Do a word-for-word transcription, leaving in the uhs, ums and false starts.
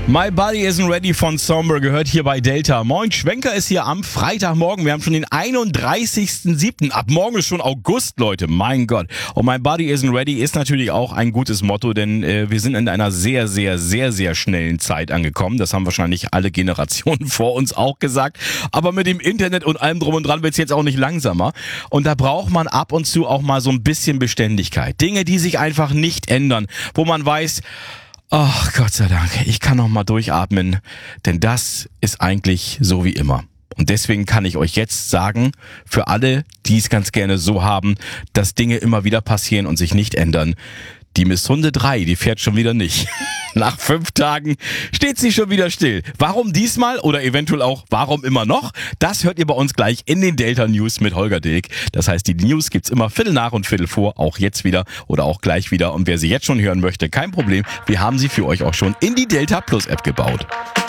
My Body Isn't Ready von Somber gehört hier bei Delta. Moin, Schwenker ist hier am Freitagmorgen. Wir haben schon den einunddreißigsten siebten Ab morgen ist schon August, Leute. Mein Gott. Und My Body Isn't Ready ist natürlich auch ein gutes Motto, denn äh, wir sind in einer sehr, sehr, sehr, sehr schnellen Zeit angekommen. Das haben wahrscheinlich alle Generationen vor uns auch gesagt. Aber mit dem Internet und allem drum und dran wird es jetzt auch nicht langsamer. Und da braucht man ab und zu auch mal so ein bisschen Beständigkeit. Dinge, die sich einfach nicht ändern. Wo man weiß, ach, Gott sei Dank, ich kann noch mal durchatmen, denn das ist eigentlich so wie immer. Und deswegen kann ich euch jetzt sagen, für alle, die es ganz gerne so haben, dass Dinge immer wieder passieren und sich nicht ändern, die Miss Hunde drei, die fährt schon wieder nicht. Nach fünf Tagen steht sie schon wieder still. Warum diesmal oder eventuell auch warum immer noch? Das hört ihr bei uns gleich in den Delta News mit Holger Dilk. Das heißt, die News gibt's immer Viertel nach und Viertel vor, auch jetzt wieder oder auch gleich wieder. Und wer sie jetzt schon hören möchte, kein Problem. Wir haben sie für euch auch schon in die Delta Plus App gebaut.